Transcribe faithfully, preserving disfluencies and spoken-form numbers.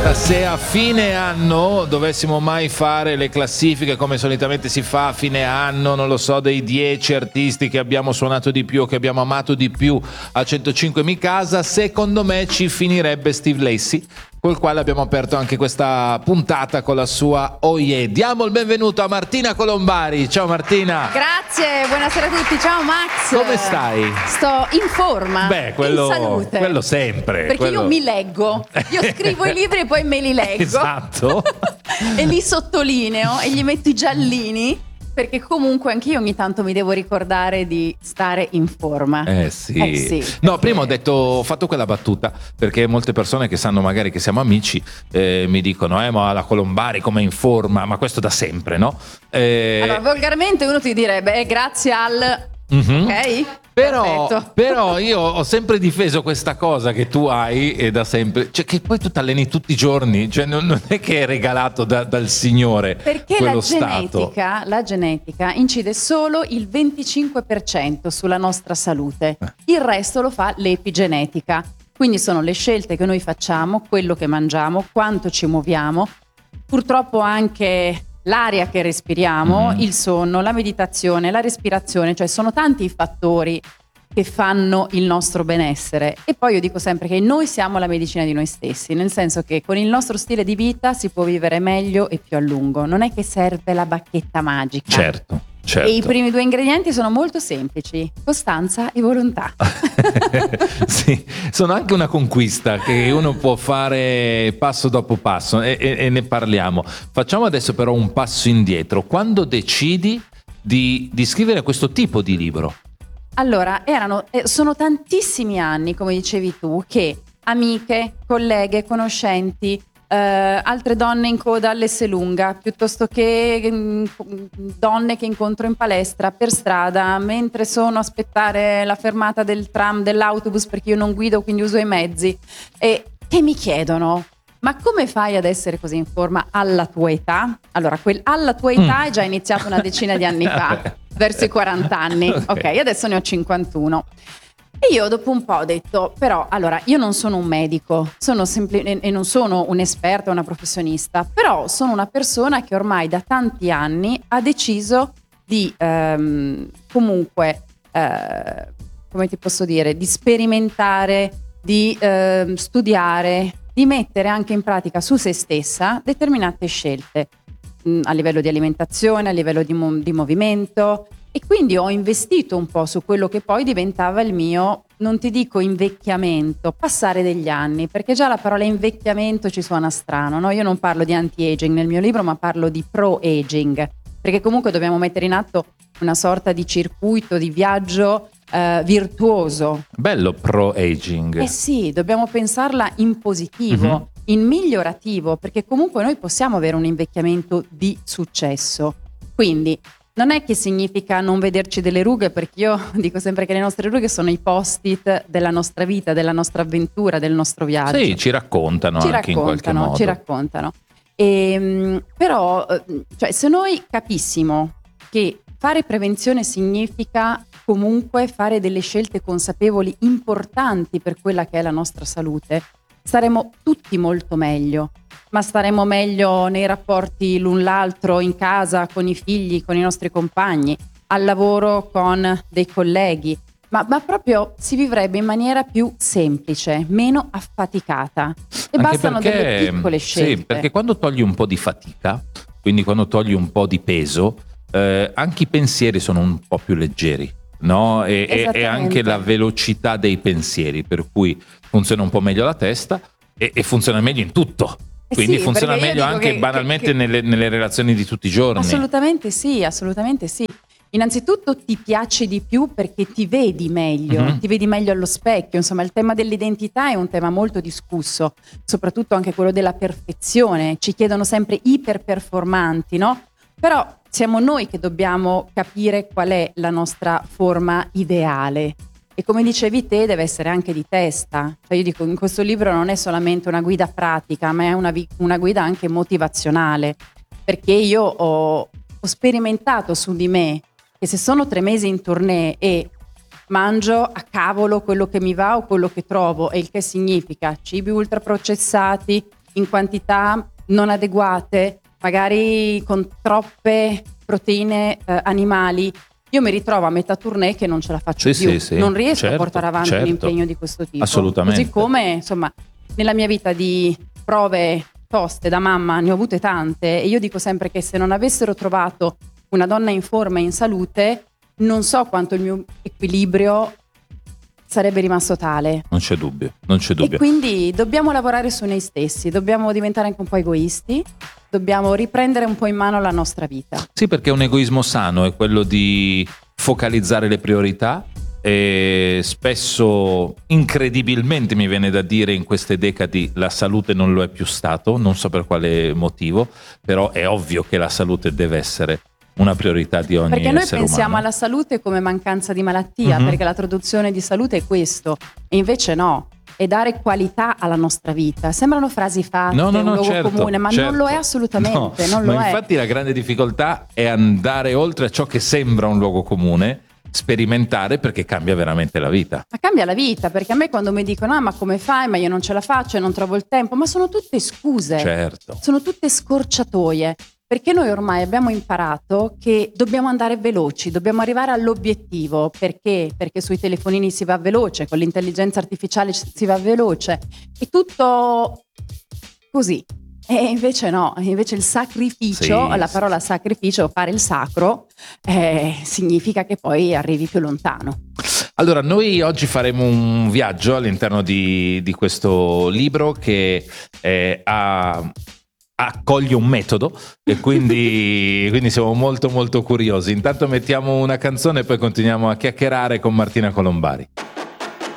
Se a fine anno dovessimo mai fare le classifiche come solitamente si fa a fine anno, non lo so, dei dieci artisti che abbiamo suonato di più o che abbiamo amato di più a centocinque Mi Casa, secondo me ci finirebbe Steve Lacy, col quale abbiamo aperto anche questa puntata con la sua Oh Yeah. Diamo il benvenuto a Martina Colombari. Ciao Martina. Grazie, buonasera a tutti. Ciao Max. Come stai? Sto in forma. Beh, quello, in salute. quello sempre. Perché quello... io mi leggo. Io scrivo i libri e poi me li leggo. Esatto. E li sottolineo e gli metto i giallini. Perché comunque anch'io ogni tanto mi devo ricordare di stare in forma. Eh sì. Eh sì no, perché... prima ho detto, ho fatto quella battuta perché molte persone che sanno magari che siamo amici eh, mi dicono, eh ma la Colombari come in forma, ma questo da sempre, no? Eh... Allora, volgarmente uno ti direbbe, eh, grazie al... Mm-hmm. Ok? Però, Perfetto. però io ho sempre difeso questa cosa che tu hai e da sempre, cioè che poi tu ti alleni tutti i giorni, cioè non, non è che è regalato da, dal Signore. Perché quello la stato. genetica, la genetica incide solo il venticinque per cento sulla nostra salute, il resto lo fa l'epigenetica. Quindi sono le scelte che noi facciamo, quello che mangiamo, quanto ci muoviamo, purtroppo anche l'aria che respiriamo, mm-hmm. il sonno, la meditazione, la respirazione, cioè sono tanti i fattori che fanno il nostro benessere. E poi io dico sempre che noi siamo la medicina di noi stessi, nel senso che con il nostro stile di vita si può vivere meglio e più a lungo, non è che serve la bacchetta magica. Certo. Certo. E i primi due ingredienti sono molto semplici: costanza e volontà. Sì, sono anche una conquista che uno può fare passo dopo passo e, e, e ne parliamo. Facciamo adesso però un passo indietro. Quando decidi di, di scrivere questo tipo di libro? Allora, erano, eh, sono tantissimi anni, come dicevi tu, che amiche, colleghe, conoscenti, Uh, altre donne in coda all'Esselunga, piuttosto che um, donne che incontro in palestra, per strada, mentre sono a aspettare la fermata del tram, dell'autobus, perché io non guido, quindi uso i mezzi, e che mi chiedono: ma come fai ad essere così in forma alla tua età? Allora, quel alla tua età mm. è già iniziato una decina di anni fa, verso i quaranta anni. Ok, okay, adesso ne ho cinquantuno. E io dopo un po' ho detto, però, allora, io non sono un medico, sono sempli- e non sono un'esperta, una professionista, però sono una persona che ormai da tanti anni ha deciso di ehm, comunque, eh, come ti posso dire, di sperimentare, di eh, studiare, di mettere anche in pratica su se stessa determinate scelte mh, a livello di alimentazione, a livello di, mo- di movimento. E quindi ho investito un po' su quello che poi diventava il mio, non ti dico invecchiamento, passare degli anni, perché già la parola invecchiamento ci suona strano, no? Io non parlo di anti-aging nel mio libro, ma parlo di pro-aging, perché comunque dobbiamo mettere in atto una sorta di circuito, di viaggio eh, virtuoso. Bello pro-aging. Eh sì, dobbiamo pensarla in positivo, mm-hmm. in migliorativo, perché comunque noi possiamo avere un invecchiamento di successo. Quindi non è che significa non vederci delle rughe, perché io dico sempre che le nostre rughe sono i post-it della nostra vita, della nostra avventura, del nostro viaggio. Sì, ci raccontano ci anche raccontano, in qualche modo. Ci raccontano. E, però, cioè, se noi capissimo che fare prevenzione significa comunque fare delle scelte consapevoli importanti per quella che è la nostra salute, staremo tutti molto meglio. Ma staremo meglio nei rapporti l'un l'altro, in casa, con i figli, con i nostri compagni, al lavoro con dei colleghi, ma, ma proprio si vivrebbe in maniera più semplice, meno affaticata. E anche bastano perché, delle piccole scelte. Sì, perché quando togli un po' di fatica, quindi quando togli un po' di peso, eh, anche i pensieri sono un po' più leggeri, no? E, e, e anche la velocità dei pensieri, per cui funziona un po' meglio la testa e, e funziona meglio in tutto. Quindi sì, funziona meglio anche che, banalmente che, che, nelle, nelle relazioni di tutti i giorni. Assolutamente sì, assolutamente sì. Innanzitutto ti piace di più perché ti vedi meglio, mm-hmm. ti vedi meglio allo specchio. Insomma, il tema dell'identità è un tema molto discusso, soprattutto anche quello della perfezione. Ci chiedono sempre iperperformanti, no? Però siamo noi che dobbiamo capire qual è la nostra forma ideale. E come dicevi te, deve essere anche di testa. Cioè io dico, in questo libro non è solamente una guida pratica, ma è una, vi- una guida anche motivazionale, perché io ho, ho sperimentato su di me che se sono tre mesi in tournée e mangio a cavolo quello che mi va o quello che trovo, e il che significa cibi ultraprocessati, in quantità non adeguate, magari con troppe proteine eh, animali, io mi ritrovo a metà tournée che non ce la faccio sì, più, sì, sì. non riesco certo, a portare avanti certo. un impegno di questo tipo. Assolutamente. Così come, insomma, nella mia vita di prove toste da mamma ne ho avute tante, e io dico sempre che se non avessero trovato una donna in forma e in salute, non so quanto il mio equilibrio sarebbe rimasto tale. Non c'è dubbio, non c'è dubbio. E quindi dobbiamo lavorare su noi stessi, dobbiamo diventare anche un po' egoisti, dobbiamo riprendere un po' in mano la nostra vita. Sì, perché un egoismo sano è quello di focalizzare le priorità, e spesso, incredibilmente mi viene da dire, in queste decadi la salute non lo è più stato, non so per quale motivo, però è ovvio che la salute deve essere una priorità di ogni essere umano. Perché noi pensiamo alla salute come mancanza di malattia, mm-hmm. perché la traduzione di salute è questo, e invece no, è dare qualità alla nostra vita. Sembrano frasi fatte, no, no, un no, luogo certo, comune, ma certo. non lo è assolutamente, no, non lo ma è. Infatti la grande difficoltà è andare oltre a ciò che sembra un luogo comune, sperimentare, perché cambia veramente la vita. Ma cambia la vita, perché a me quando mi dicono ah ma come fai, ma io non ce la faccio e non trovo il tempo, ma sono tutte scuse, certo. sono tutte scorciatoie. Perché noi ormai abbiamo imparato che dobbiamo andare veloci, dobbiamo arrivare all'obiettivo. Perché? Perché sui telefonini si va veloce, con l'intelligenza artificiale si va veloce, è tutto così. E invece no, invece il sacrificio, sì, la parola sì. sacrificio, fare il sacro, eh, significa che poi arrivi più lontano. Allora, noi oggi faremo un viaggio all'interno di, di questo libro che eh, ha... accoglie un metodo, e quindi, quindi siamo molto molto curiosi. Intanto mettiamo una canzone e poi continuiamo a chiacchierare con Martina Colombari.